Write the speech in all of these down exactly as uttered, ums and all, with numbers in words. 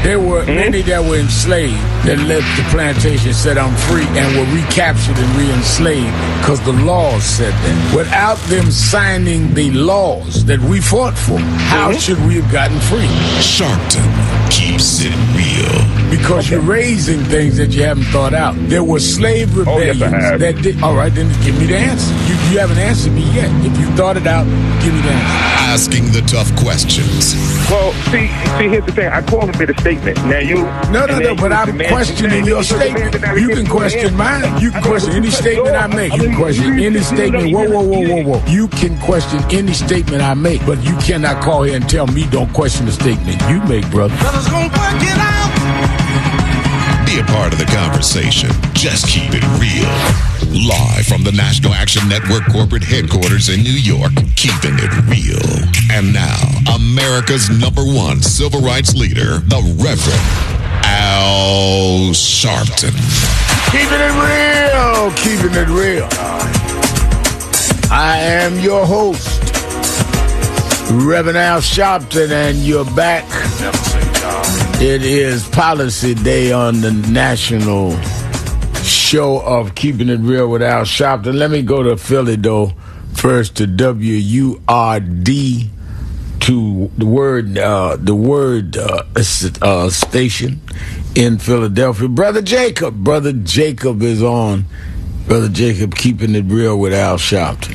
There were mm-hmm. many that were enslaved that left the plantation, said I'm free, and were recaptured and re-enslaved because the laws said that. Without them signing the laws that we fought for, how mm-hmm. should we have gotten free? Sharpton keeps it real. Because okay. you're raising things that you haven't thought out. There were slave rebellions oh, yes, that did. All right, then give me the answer. You, you haven't answered me yet. If you thought it out, give me the answer. Asking the tough questions. Well, see, see, here's the thing. I call it a statement. Now you. No, no, no. But I'm questioning your statement. You can question mine. You can question any statement I make. You can question any statement. Whoa, whoa, whoa, whoa, whoa. You can question any statement I make, but you cannot call here and tell me don't question the statement you make, brother. Brothers gonna work it out. Be a part of the conversation. Just keep it real. Live from the National Action Network corporate headquarters in New York, keeping it real. And now, America's number one civil rights leader, the Reverend Al Sharpton. Keeping it real, keeping it real. I am your host, Reverend Al Sharpton, and you're back. It is Policy Day on the national show of Keeping It Real with Al Sharpton. Let me go to Philly, though, first to W U R D, to the word, uh, the word uh, uh, station in Philadelphia. Brother Jacob, Brother Jacob is on. Brother Jacob, Keeping It Real with Al Sharpton.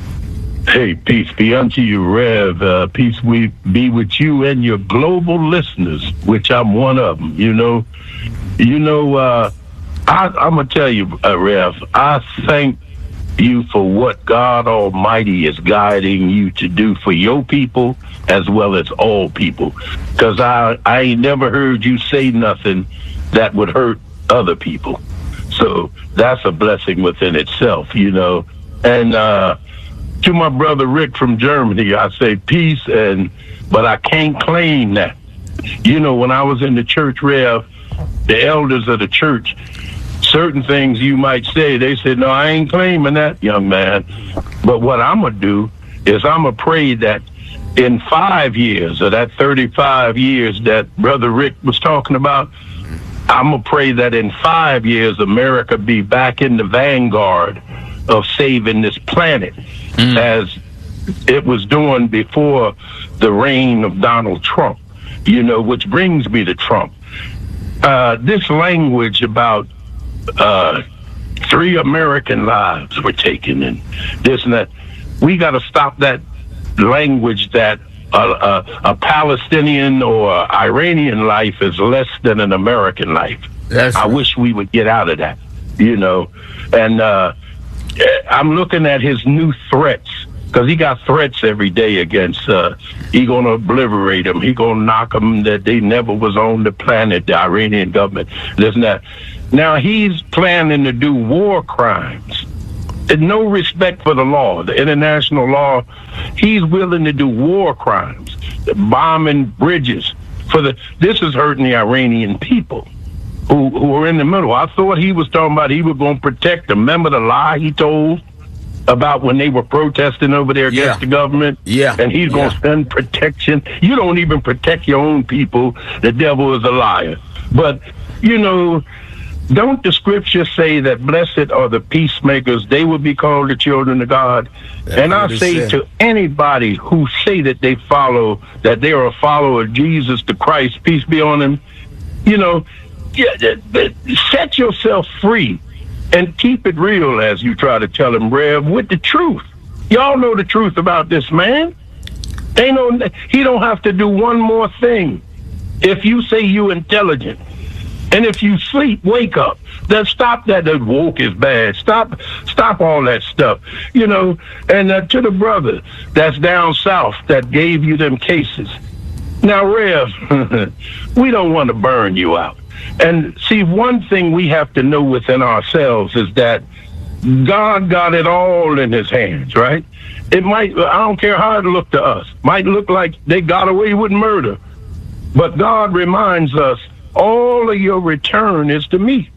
Hey, peace be unto you, Rev. Uh, peace we be with you and your global listeners, which I'm one of them. You know, you know. Uh, I, I'm gonna tell you, uh, Rev. I thank you for what God Almighty is guiding you to do for your people as well as all people. Because I I ain't never heard you say nothing that would hurt other people. So that's a blessing within itself, you know. And uh, to my brother Rick from Germany, I say peace, and but I can't claim that. You know, when I was in the church, Rev, the elders of the church, certain things you might say, they said, no, I ain't claiming that, young man. But what I'm going to do is I'm going to pray that in five years, or that thirty-five years that Brother Rick was talking about, I'm going to pray that in five years, America be back in the vanguard of saving this planet, mm. as it was doing before the reign of Donald Trump, you know, which brings me to Trump. Uh, this language about uh, three American lives were taken and this and that, we got to stop that language that a, a, a Palestinian or Iranian life is less than an American life. That's I right. wish we would get out of that, you know. And uh, I'm looking at his new threats, because he got threats every day against, uh, he going to obliterate them. He going to knock them that they never was on the planet, the Iranian government, this and that. Now he's planning to do war crimes. And no respect for the law, the international law. He's willing to do war crimes, bombing bridges. For the This is hurting the Iranian people who, who are in the middle. I thought he was talking about he was going to protect them. Remember the lie he told about when they were protesting over there against yeah. the government? Yeah. And he's going to yeah. send protection. You don't even protect your own people. The devil is a liar. But, you know, don't the scripture say that blessed are the peacemakers? They will be called the children of God. That's and I say said. to anybody who say that they follow, that they are a follower of Jesus the Christ, peace be on him, you know, set yourself free and keep it real, as you try to tell him, Rev, with the truth. Y'all know the truth about this man. Ain't no, he don't have to do one more thing. If you say you intelligent, and if you sleep, wake up. Then stop that. The woke is bad. Stop, stop all that stuff. You know. And uh, to the brother that's down south that gave you them cases. Now, Rev, we don't want to burn you out. And see, one thing we have to know within ourselves is that God got it all in his hands, right? It might, I don't care how it looked to us, might look like they got away with murder. But God reminds us, all of your return is to me.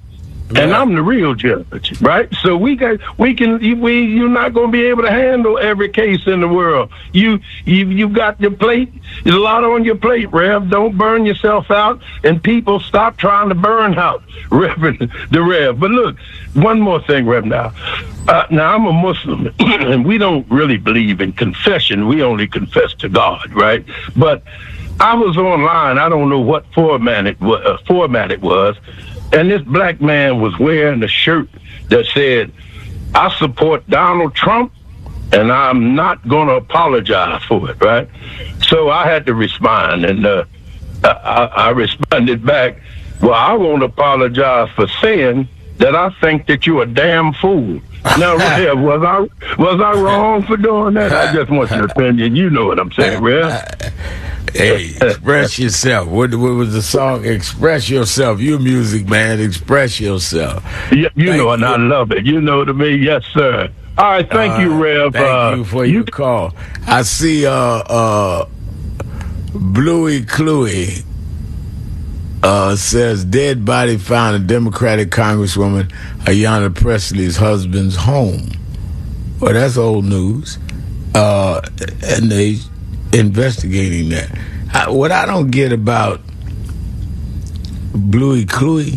And I'm the real judge, right? So we got, we can, we, you're not going to be able to handle every case in the world. You, you, you got your plate. There's a lot on your plate, Rev. Don't burn yourself out, and people stop trying to burn out, Reverend the Rev. But look, one more thing, Rev. Now, uh, now I'm a Muslim, and we don't really believe in confession. We only confess to God, right? But I was online. I don't know what format it was. Uh, format it was. And this black man was wearing a shirt that said, I support Donald Trump, and I'm not going to apologize for it, right? So I had to respond, and uh, I, I responded back, well, I won't apologize for saying that I think that you're a damn fool. Now, Rev, was I was I wrong for doing that? I just want your opinion. You know what I'm saying, Rev. Hey, express yourself. What, what was the song? Express yourself. You music man, express yourself. Yeah, you thank know, and you. I love it. You know what I mean? Yes, sir. All right, thank uh, you, Rev. Thank uh, you for you, your call. I see uh, uh, Bluey Cluey uh, says, dead body found in Democratic Congresswoman Ayanna Presley's husband's home. Well, that's old news. Uh, and they investigating that. I, what I don't get about Bluey Cluey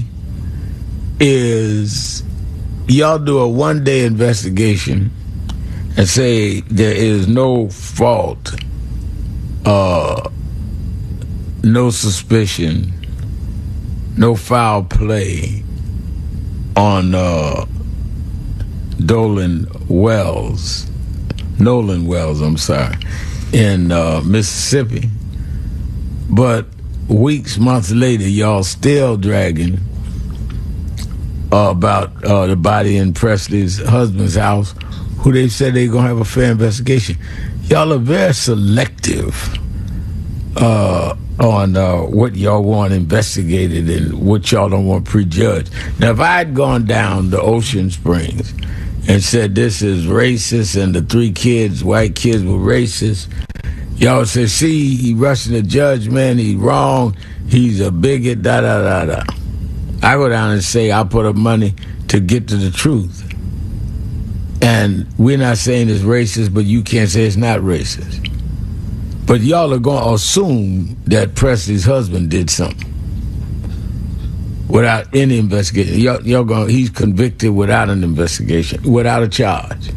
is y'all do a one-day investigation and say there is no fault, uh, no suspicion, no foul play on uh, Dolan Wells, Nolan Wells, I'm sorry, in uh, Mississippi. But weeks, months later, y'all still dragging uh, about uh, the body in Presley's husband's house, who they said they're going to have a fair investigation. Y'all are very selective uh, on uh, what y'all want investigated and what y'all don't want prejudged. Now, if I had gone down to Ocean Springs and said this is racist and the three kids, white kids, were racist, y'all would say, see, he rushing the judge, man, he's wrong, he's a bigot, da-da-da-da. I go down and say, I put up money to get to the truth. And we're not saying it's racist, but you can't say it's not racist. But y'all are going to assume that Presley's husband did something without any investigation. Y'all, y'all going, he's convicted without an investigation, without a charge.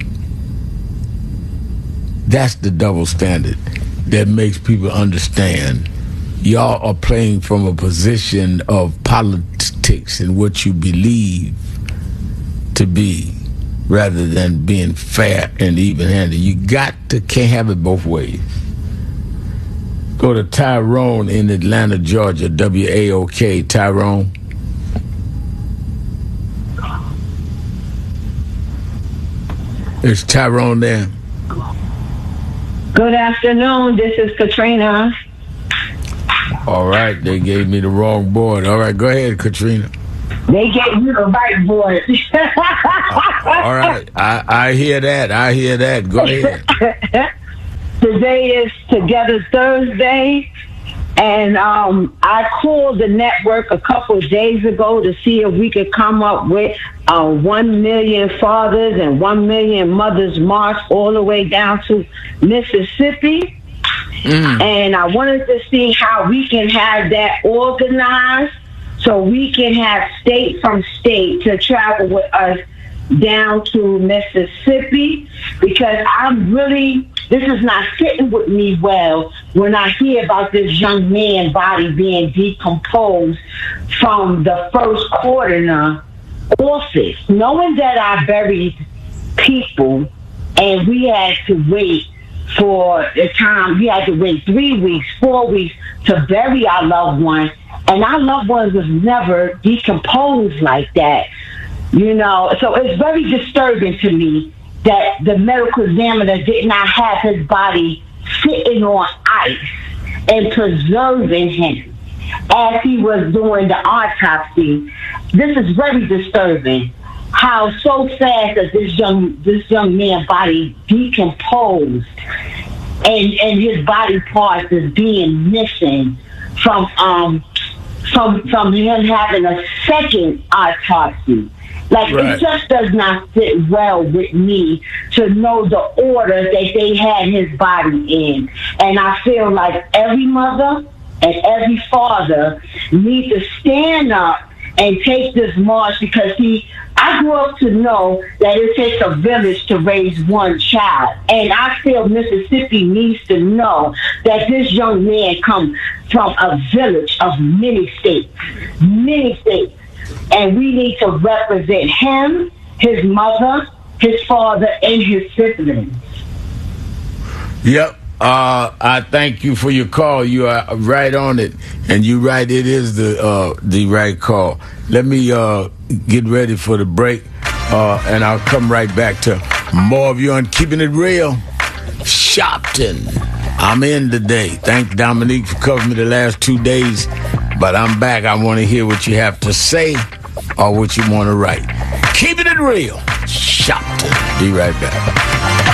That's the double standard that makes people understand y'all are playing from a position of politics and what you believe to be, rather than being fair and even-handed. You got to, can't have it both ways. Go to Tyrone in Atlanta, Georgia, W A O K, Tyrone. Is Tyrone there? Good afternoon, this is Katrina. All right, they gave me the wrong board. All right, go ahead, Katrina. They gave you the right board. All right, I, I hear that. I hear that. Go ahead. Today is Together Thursday, and um, I called the network a couple of days ago to see if we could come up with a one million fathers and one million mothers march all the way down to Mississippi. Mm. And I wanted to see how we can have that organized so we can have state from state to travel with us down to Mississippi, because I'm really, this is not sitting with me well when I hear about this young man's body being decomposed from the first coroner office, knowing that I buried people and we had to wait for the time, we had to wait three weeks, four weeks to bury our loved ones, and our loved ones was never decomposed like that. You know, so it's very disturbing to me that the medical examiner did not have his body sitting on ice and preserving him as he was doing the autopsy. This is very disturbing. How so fast that this young this young man's body decomposed and and his body parts is being missing from um from from him having a second autopsy. Like, right. It just does not sit well with me to know the order that they had his body in. And I feel like every mother and every father need to stand up and take this march, because, see, I grew up to know that it takes a village to raise one child. And I feel Mississippi needs to know that this young man comes from a village of many states, many states. And we need to represent him, his mother, his father, and his siblings. Yep. Uh, I thank you for your call. You are right on it. And you're right, it is the uh, the right call. Let me uh, get ready for the break, uh, and I'll come right back to more of you on Keeping It Real. Shopton. I'm in today. Thank Dominique for covering me the last two days. But I'm back. I want to hear what you have to say or what you want to write. Keeping it real. Shopton. Be right back.